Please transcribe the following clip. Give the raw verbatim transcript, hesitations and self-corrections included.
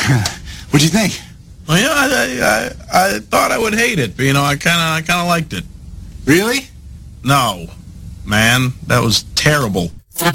What'd you think? Well, yeah, I, I, I thought I would hate it, but, you know, I kind of I kind of liked it. Really? No, man, that was terrible.